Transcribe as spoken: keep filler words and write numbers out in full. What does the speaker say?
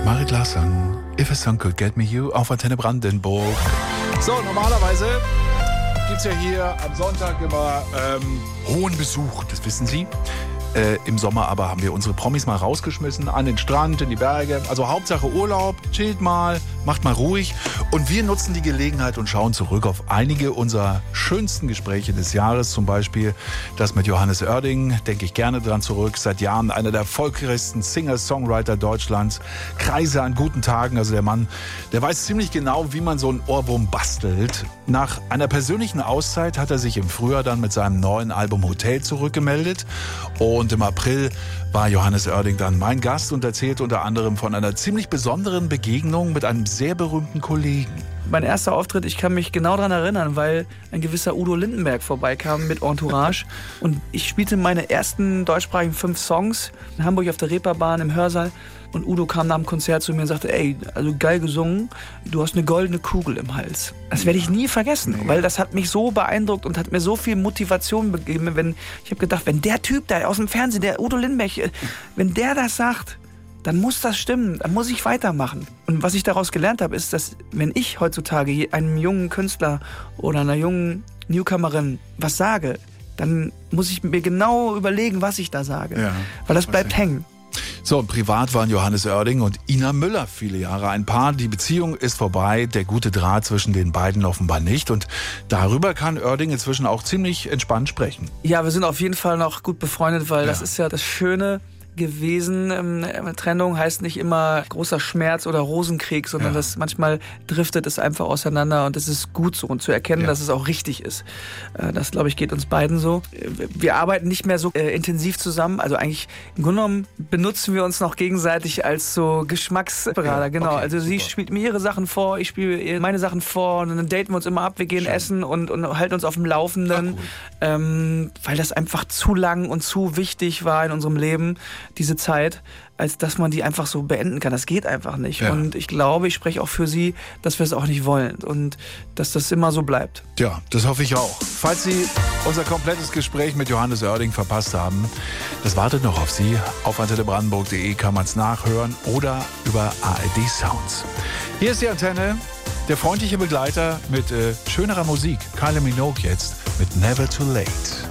Marit Larsen, If a Song Could Get Me You auf Antenne Brandenburg. So, normalerweise gibt es ja hier am Sonntag immer ähm, hohen Besuch, das wissen Sie. Äh, Im Sommer aber haben wir unsere Promis mal rausgeschmissen, an den Strand, in die Berge. Also Hauptsache Urlaub, chillt mal, macht mal ruhig. Und wir nutzen die Gelegenheit und schauen zurück auf einige unserer schönsten Gespräche des Jahres. Zum Beispiel das mit Johannes Oerding, denke ich gerne dran zurück. Seit Jahren einer der erfolgreichsten Singer-Songwriter Deutschlands. Kreise an guten Tagen. Also der Mann, der weiß ziemlich genau, wie man so einen Ohrwurm bastelt. Nach einer persönlichen Auszeit hat er sich im Frühjahr dann mit seinem neuen Album Hotel zurückgemeldet. Und im April war Johannes Oerding dann mein Gast und erzählte unter anderem von einer ziemlich besonderen Begegnung mit einem sehr berühmten Kollegen. Mein erster Auftritt, ich kann mich genau daran erinnern, weil ein gewisser Udo Lindenberg vorbeikam mit Entourage. Und ich spielte meine ersten deutschsprachigen fünf Songs in Hamburg auf der Reeperbahn im Hörsaal. Und Udo kam nach dem Konzert zu mir und sagte, ey, also geil gesungen, du hast eine goldene Kugel im Hals. Das werde ich nie vergessen, weil das hat mich so beeindruckt und hat mir so viel Motivation gegeben. Wenn, ich habe gedacht, wenn der Typ da aus dem Fernsehen, der Udo Lindenberg, wenn der das sagt, dann muss das stimmen, dann muss ich weitermachen. Und was ich daraus gelernt habe, ist, dass wenn ich heutzutage einem jungen Künstler oder einer jungen Newcomerin was sage, dann muss ich mir genau überlegen, was ich da sage. Ja, weil das bleibt hängen. So, privat waren Johannes Oerding und Ina Müller viele Jahre ein Paar. Die Beziehung ist vorbei, der gute Draht zwischen den beiden offenbar nicht. Und darüber kann Oerding inzwischen auch ziemlich entspannt sprechen. Ja, wir sind auf jeden Fall noch gut befreundet, weil ja. das ist ja das Schöne gewesen. Ähm, Trennung heißt nicht immer großer Schmerz oder Rosenkrieg, sondern ja. das manchmal driftet es einfach auseinander und es ist gut so und zu erkennen, ja. dass es auch richtig ist. Äh, das, glaube ich, geht uns beiden so. Wir arbeiten nicht mehr so äh, intensiv zusammen, also eigentlich im Grunde genommen benutzen wir uns noch gegenseitig als so Geschmacksberater, ja, genau. Okay, also sie super. Spielt mir ihre Sachen vor, ich spiele meine Sachen vor und dann daten wir uns immer ab, wir gehen Schön. essen und, und halten uns auf dem Laufenden, Ach, ähm, weil das einfach zu lang und zu wichtig war in unserem Leben, diese Zeit, als dass man die einfach so beenden kann. Das geht einfach nicht. Ja. Und ich glaube, ich spreche auch für Sie, dass wir es auch nicht wollen und dass das immer so bleibt. Ja, das hoffe ich auch. Falls Sie unser komplettes Gespräch mit Johannes Oerding verpasst haben, das wartet noch auf Sie. Auf antenne brandenburg punkt de kann man es nachhören oder über A R D Sounds. Hier ist die Antenne, der freundliche Begleiter mit äh, schönerer Musik. Kylie Minogue jetzt mit Never Too Late.